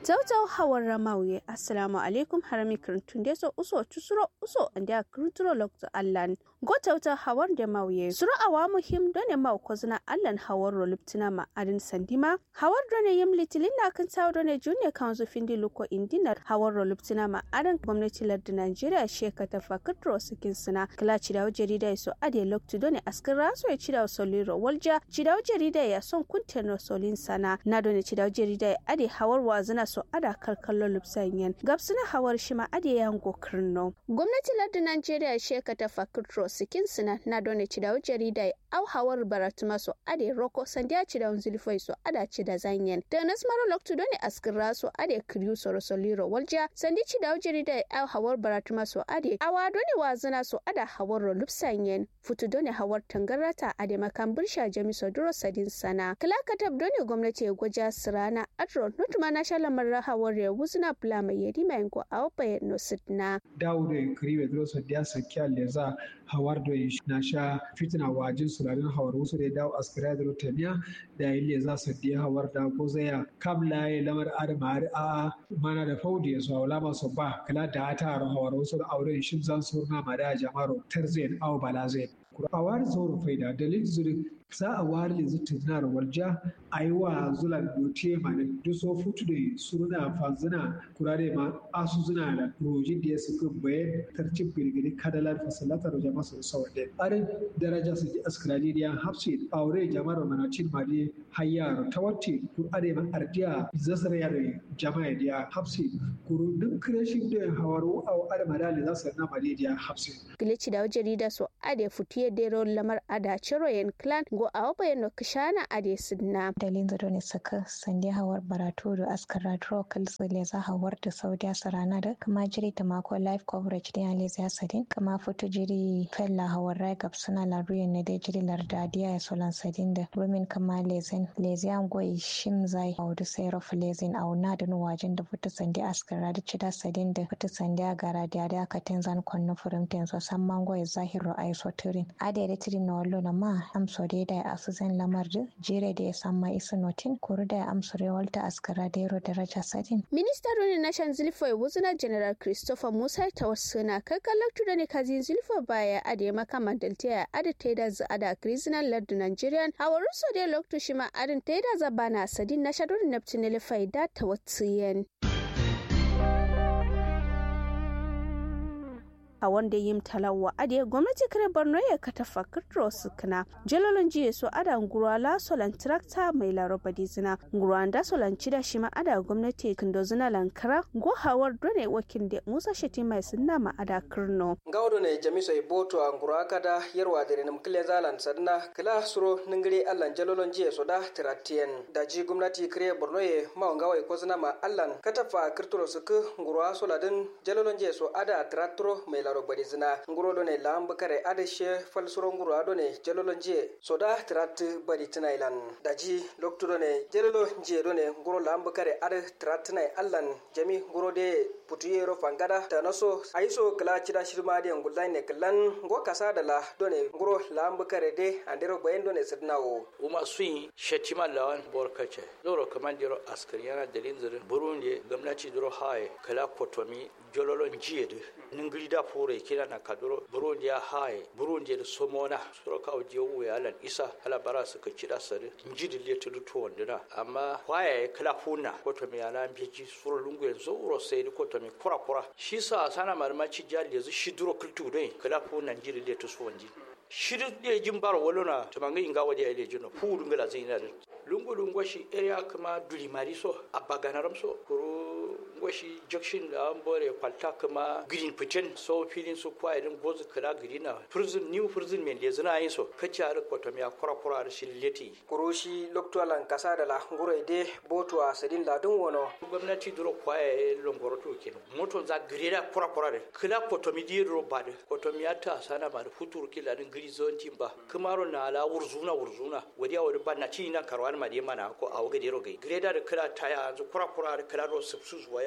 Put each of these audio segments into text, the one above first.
Zawzaw hawar ramauye assalamu alaikum harami kirtun deso uso tusuro uso anda kirturo lokto allan go tawta hawar de mauye sura awa muhim done mau kozna allan hawar roluptina ma adin sandima hawar done yim litilina kan taw done junior council findi luko indinar hawar roluptina ma adin gwamnati lardin Najeriya shekata fakatro sikin sina kala cidawo jarida so ade lokto done askara so ya cidawo soliro walja cidawo jarida ya son kunteno solin sana na done cidawo jarida ade hawar wazina so ada kalkallo lupsanyen gabsuna hawar shima ade yango kirno gwamnati lardin Najeriya shekata fakatro sikin sina na done cidawo jarida au hawar baratuma so ade roko sandiya cidawo zulfoi so ada cida zanyen da nasmaro lokto done askara so ade kriu so soliro walja sandi cidawo jarida au hawar baratuma so ade awa done wazina so ada hawar lupsanyen futu done hawar tangarata ade makan bursha jamiso duro sadin sana kala katab done gwamnati ya goja sirana atro nutuma na shalamar hawar ya wuzna plama yedi mayengo au baye no sitna dawde kriwe duro so dia sakya leza hawar do na sha fitina wajin sularin hawar wusu da dawo askara duro tanya da ile za su dia hawar da ko zaya kabla ya lamar adamar a mana da faudi so lama so ba kala da ta hawar wusu da aure shin zan surna mada jama'aro tarzen au balazen awar zoro faida dalil zuri sa awar le zutuna walja aiwa zulan dote mane duso futu da suruna fanzina kurare ma asu zuna da roji da suka bayan tarcib girgiri kadalar fasalatar jama'a su sawade arin daraja su ji askrali da hafsi aure jama'ar manacin mali hayyar tawatti kurare ma ardiya zasar ya da jama'a da hafsi kurudin kreshi da hawaru au adamada le zasar na mali da hafsi gilici da jarida so ade futiye dero lamar ada ciroyen clan go a bayano kishana ade sidna dalin zado ne saka sande hawar baratu da askara trokal zile za hawar da saudiya sarana da kama jiri ta mako live coverage da yale za sadin kama foto jiri fella hawar rai gab suna laruye ne da jiri lardadiya ya solan sadin da women kama lezen goyi shim zai audu sai rof lezen auna da nuwajin da foto sande askara da cida sadin da foto sande gara da aka tenzan konno furimten so samman goyi zahiru aiso turin ade da tirin na wallo na ma amso da asuzan lamar da jere da ya samma isa notin kuru da amsure walta askara da yaro daraja sadin minister roni nation zilfo wuzuna general Christopher Musa tawassuna kakalaktu da ne kazi zilfo baya ade makama daltiya ade taida za ada criminal lord Nigerian hawaru so da loktu shima adin taida za bana sadin na shadur neptunel faida tawatsiyen a wanda yim talawa ade gwamnati kare Borno ya katafa kirtro sukna jalolon jiye so ada ngurwa la solan tractor mai laroba dizina ngurwa da solan cida shima ada gwamnati kindo zina lankara go hawar done wakin de Musa Sheti mai sunna ma ada kirno gawdo ne jamiso e boto ngurwa kada yarwa dare nam kile zalan sadna kala suro ningiri allan jalolon jiye so da tratien da ji gwamnati kare Borno ye ma ngawai ko zina ma allan katafa kirtro suku ngurwa soladin jalolon jiye so ada tractor mai laro bari zina nguro done lambu kare adeshe falsuro nguro adone jalolo nje soda trat bari tinailan daji lokto done jalolo nje done nguro lambu kare ade trat nai allan jami nguro de putuyero fangada tanaso aiso kala cida shirma de ngulai ne klan ngo kasa dala done nguro lambu kare de andero bayen done sidnawo uma suyi shetima lawan borkace loro kamandiro askariyana dalin zirin burundi gwamnati duro haye kala kotomi jololo nje de ningrida fure kila na kaduro burundi ya haye burundi da somona suroka uje wuya alan isa ala bara suka cida sare njidi le tudu to wandina amma waye kala funa ko to mi ala mbiji suro lungu yanzu uro sai ko to mi kura shi sa sana marmaci jali yanzu shi duro kultu dai kala funa njidi le to so wandi shiru de jimbar wolona to manga inga waje ile jino fu ngala zina lungu shi area kama duli mariso abaganaram so kuro ngoshi junction da ambore kwalta kama green putin so filin su kwa irin gozu kala green prison new prison men le zina yin so kace ar kwato miya kura da shilleti kuroshi loktolan kasa da la ngure de boto a sadin ladun wono gwamnati duro kwa e longoro to ken moto za greda kura de kala kwato mi diro bade kwato miya ta sana ma da futur kila din grizon timba kamaro na ala wurzuna wadiya wadi banna ci na karwan ma de mana ko a waga dero gai greda da kala taya kura da kala ro subsus waya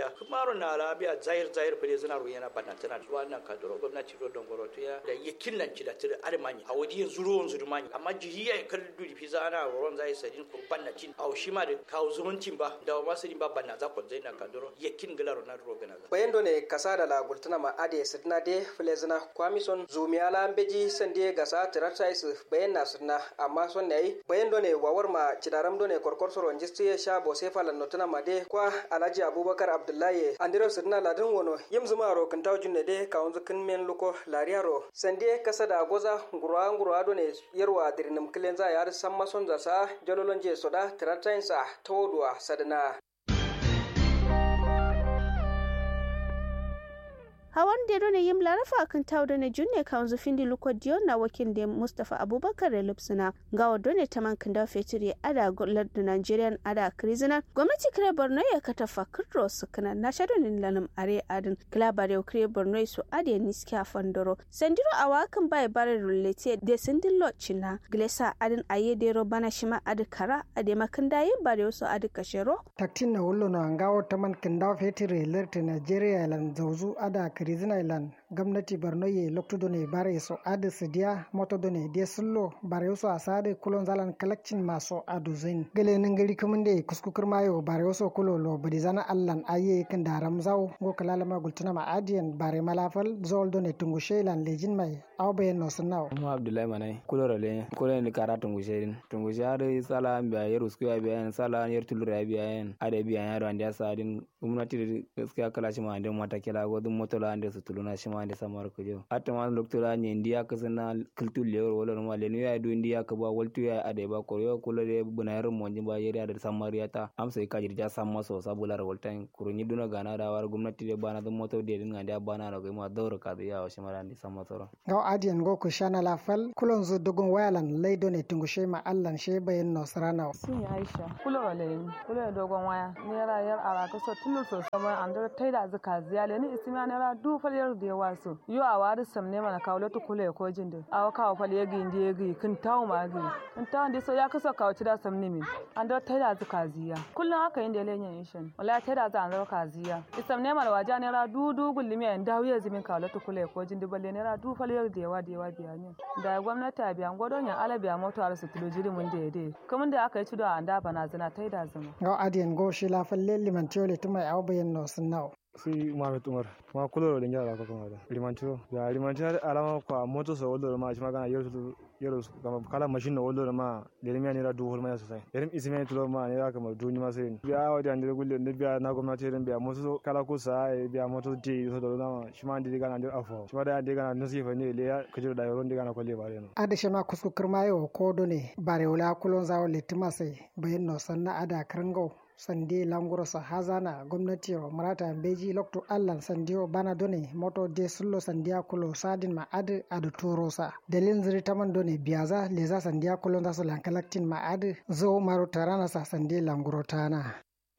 ya kumaro na labiya zair fere zina ru yana banna tana wannan kadoro gwamnati do don goroto ya da yakin nan ci da tire armani a wadi zuru mani amma jihiya kal duri fi zana ron zai sadin ko banna cin au shi ma da kawo zumuncin ba da ma sadin ba banna za ko zaina kadoro yakin gilaro na ro gana bayendo ne kasada la gultuna ma ade sidna de flezina kwamison zumiala mbeji sande gasa tiratais bayanna sidna amma son ne bayendo ne wawar ma cidaram do ne korkorsoro njisti sha bo sefa notuna ma de kwa alhaji abubakar abdullahi andiro sidna ladin wono yimzuma ro kan tawjun de kawunzu kin men luko lariaro sande kasada goza ngurwa do ne yerwa dirinum kilenza yar samma son zasa jololonje soda tiratais tawdwa sadana hawan da ne yim larafa kan tawda ne junne kan zufin di luko na wakil da Mustafa Abubakar Lupsuna ga wado ne taman kan da fetiri ada gular da Nigerian ada krizina gwamnati kire Borno ya katafa kirro su kana na shadonin lanum are adin klabare kire Borno su ade niska fandoro sandiro awakan bai bare rulete de sindillo china glesa adin ayede ro bana shima adikara ade makanda yin bare su adikashero taktin na wullo na ngawo taman kan da fetiri lerti Nigeria lan zawzu ada Krizina Island gwamnati Borno ye lokto ne bare so adu sidia moto ne de sullo bare so asade kulon zalan collection maso adu zain gele ngari kumunde kuskukur mayo bare so kulolo badizana allan aye kan daram zaw go kalala ma gultuna ma adiyan bare malafal zol ne tungushe lan lejin mai awbe no sunaw mu Abdullahi manai kuloro le kulen ni karatu tungushe ade sala biya yerusku ya biya sala yer tulura biya ade biya yaro ande sadin gwamnati gaskiya kala shi ma ande mata kila go dum moto la ande su tuluna shi ma ande samar ko jo atta ma doktora ni india kasana kultul lewer wala ma le ni ya do india ka ba waltu ya ade ba ko yo kulore buna yar mo ba yeri ade samariyata am sai ka jirja samma so sabular waltan kuruni duna gana da war gwamnati de bana dum moto de din ande bana no ma dawra ka ya shi ma ande samma soro gaw adiyan go ko shana la fal kulon zo dogon wayalan laido ne tungushe ma allan she bayin no sarana sun aisha kuloro le kuloro dogon waya ne yar ara ka so tunu so sama andar taida zaka ziyale ni ismiya ne ra du fal yar de waso yo a wari samne mana kawo to kule ko jinde awa kawo fal yegi ndiyegi kin tawo ma gi kin tawo de so ya kaso kawo tida samne min andar taida zaka ziya kullun haka yin da lenyen ishin wallahi taida za andar ka ziya ismne mana waja ne ra du gullimi en dawo ya zimin kawo to kule ko jinde balle ne ra du fal yar de wa biya ne da gwamnati a biyan gwadon ya ala biya moto ar su tulo jiri mun de kuma da aka yi tudo anda bana zina taida zama gaw adiyan go shi la fal liman tiole tumai awbayen no sunnaw si Mohamed Umar ma kuloro da ngara ko kuma da limanto ya limanto alama ko moto so wodo ma shi magana yero kama kala machine no wodo ma le mi ani ra du hol ma sai yerim isme tulo ma ne ra kama duni ma sai biya wadi ande gulle ne biya na gwamnati ren biya moto kala ko sa biya moto ti so do na shi ma andi ga na afo shi ma da andi ga na nasifa ne le ya kujiro da yoron diga na ko le bare no ada shema kusku kirmayo ko do ne bare wala kulon zawo letima sai bayin no sanna ada krango sande languro sa hazana gwamnati wa marata beji lokto allan sandiyo bana done moto de sullo sandiya kulo sadin ma adu torosa dalin ziri taman done biyaza leza sandiya kulo za su lankalaktin ma zo maro tarana sa sande languro tana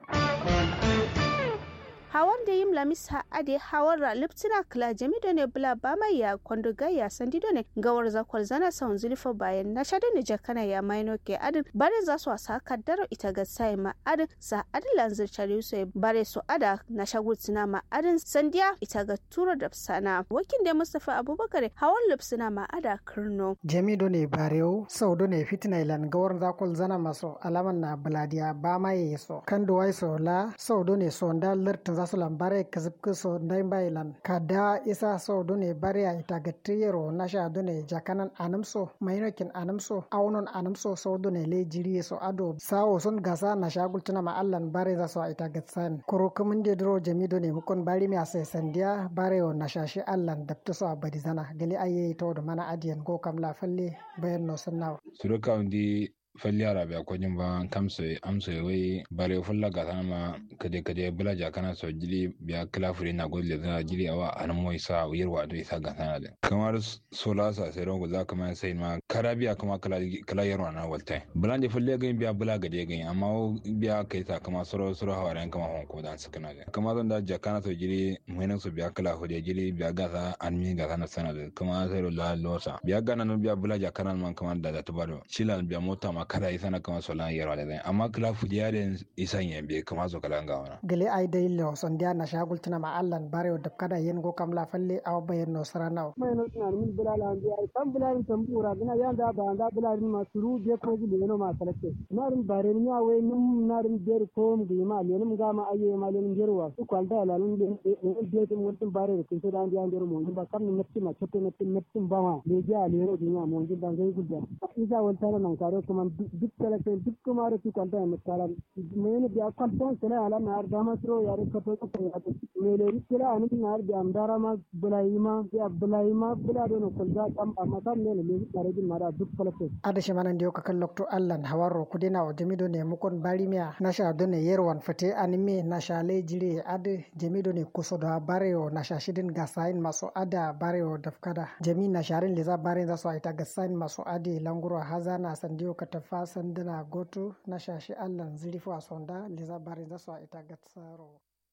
hawan da yim lamis ha ade hawar ra liptina kla jami done bla bama ya kondo gaya sandi done gawar zakwal zana saun zulfa bayan na shada ne jakana ya maino ke adin bare za su asa kaddaro ita ga sai ma adin sa adilan zirchari su bare su ada na shagultina ma adin sandiya ita ga turo da sana wakin da Mustafa Abubakar hawan lipsina ma ada kurno jami done bareo sau done fitina ilan gawar zakwal zana maso alaman na bladiya bama yeso kando waiso la sau done so nda lertin zasu lambare kazibku so ndai bailan kada isa so done bare ya itagatiyero nasha done jakanan anamso mainokin anamso aunon anamso so done le jiri so ado sawo son gasa na shagultuna ma allan bare za so itagatsan koro kuminde dro jami done mukon bari mi ase sandiya bare o nashashi allan dabta so abadizana gali aye to do mana adiyan go kam la falle bayan no sannaw suruka undi falli arabiya ko jimba kamso amso we bare fulla gata ma kade bula jakana so jili biya klafuri na golle da jili awa an moy sa wirwa do isa gata na kamar sola sa sai rongo za kuma sai ma karabiya kuma kala yarwa na waltai bulanje fulle ga biya bula gade ga amma biya kai ta kuma soro hawaran kama hon ko dan sakana da kuma zan da jakana so jili muhinan so biya klafuri jili biya gata an mi gata na sanada kuma sai la losa biya gana no biya bula jakana man kamar da ta bado shilan biya mota ma kada isa na kama solan yarwa da zai amma kila fudiya da isan yambe kama so kala ga wana gele ai dai lo sondia na shagul tuna ma allan bare da kada yen go kam la falle aw bayen no sarana mai no tuna min bilala andi ai tam bilalin tambura gina yanda ba anda bilalin ma suru je ko ji no ma salake narin bare ni awe nim narin der ko mu bi ma lenim ga ma aye ma lenim jerwa su kwalda lalun de tum wontum bare ko to andi andi mo ba kam ni netti ma chotte netti ba ma le ja le ro dinya mo ngi dan gai gudda isa won tara nan kare kuma duk salake duk kuma ro su kwalda ma tara mene biya kwalda sala ala na ar dama tro yare ko to ko mele rikira ani na ar biya amdara ma bulaima ya bulaima bula do no kwalda kam amma kam ne le tare din mara duk salake adashi manan dio ka kallokto allan hawaro kudina o jamido ne mukon barimia nasha do ne yerwan fate anime nasha le jire ade jamido ne kusodo bareo nasha shidin gasain maso ada bareo dafkada jami nasharin leza barin za so aita gasain maso ade languro hazana sandio katafa sandana goto nasha shi allan zilifu asonda leza barin za so aita gatsaro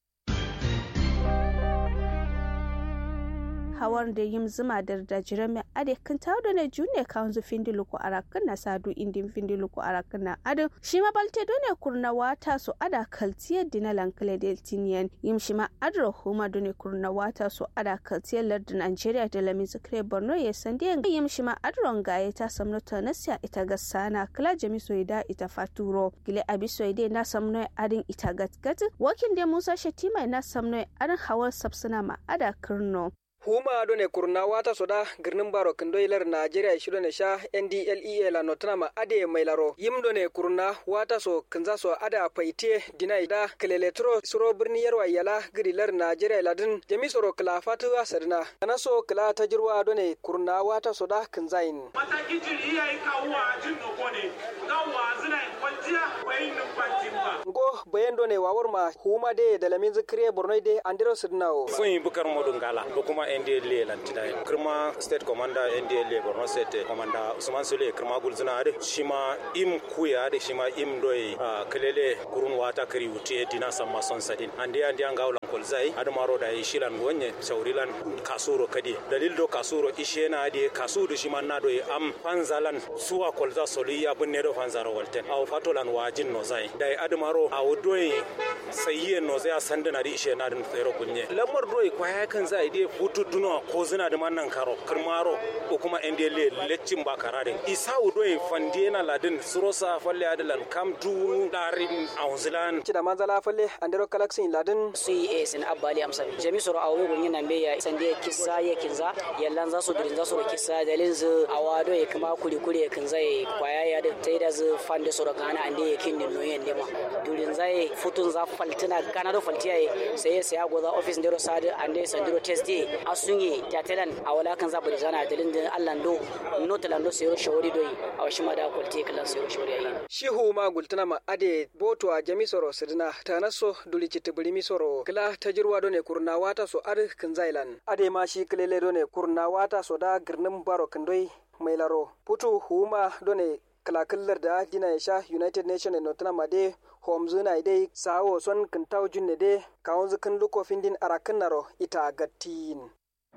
hawar da yim zuma da jirame ade kan tawo da ne june kan zu findilu ko arakan na sadu indin findilu ko arakan na ade shi ma balte do ne kurna wata su ada kaltiyar dinalan kledeltinian yim shi ma adro huma do ne kurna wata su ada kaltiyar lardin Nigeria da lamin zikre Borno ya sande yim shi ma adron gaye ta samno ta nasiya ita gasana kala jami soida ita faturo gile abi soide na samno adin ita gatgat wakin da Musa Shatima na samno adin hawar sabsuna ma ada kirno huma do ne kurna wata soda girnin baro kindoilar Najeriya shiro ne sha NDLEA la notana ma ade mai laro yim do ne kurna wata so kinza so ada paite dinai da keleletro suro birni yarwa yala gidilar Najeriya ladin jami soro kala fatu asadna kana so kala tajirwa do ne kurna wata soda kinzain mataki jiri yayi kawwa jin no kone gawa zina kwanciya bayin numfantin go bayan do ne wawarma huma de da lamin zikre Borno de andiro sidnawo fun bukar modun gala ko kuma NDLA lantina kirma state commander NDLA Borno state commander Usman Sule kirma gulzina ade shima im kuya ade shima im doi kelele kurun wata kari wuti dina samma son sadin ande angawlan kolzai admaro da shilan wonye saurilan kasuro kadi dalil do kasuro ishena ade kasudu shima na doi am fanzalan suwa kolza soliya bunne do fanzaro walten aw fatolan wajin no zai dai admaro aw doi sayye no zai sandana di ishena din tsero kunye lamar doi kwaya kan zai de futu duno ko zina da mannan karo kirmaro ko kuma NDLA leccin ba karare isa udoy fandena ladin surosa falle adalan kam du darin aunzilan cida manzala falle andero kalaksin ladin CAS in abali amsa jami soro awu gunyin nan beya sande kissa ya kinza yallan za su dirin za su kissa dalin zu awado ya kuma kuri kinza kwaya ya da taida zu fande soro kana ande yakin nin noyen dema durin zai futun za faltina kana do faltiya sai ya goza office ndero sade ande sandiro test day asunye tatelan awala kan zabu zana dalin da allando notalando sai shawari doyi awashima da kwalti kala sai shawari ayi shihu ma gultana ma ade boto a jamisoro sidina tanaso dulici tibulimi soro kala tajirwa do ne kurna wata so ar kan zailan ade ma shi kelele do ne kurna wata so da girnin baro kandoi mai laro putu huma do ne kala kallar da dina ya sha United Nation e notana ma de homzuna dai sawo son kan tawjun de kawon zukan lukofin din arakan naro ita gattin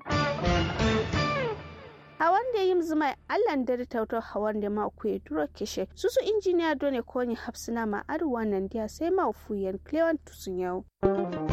hawan da yim zuma allan da tauto hawan da ma ku duro kishe susu injiniya done ko ni hafsina ma arwa nan dia sai ma fuyen clewan tusun yau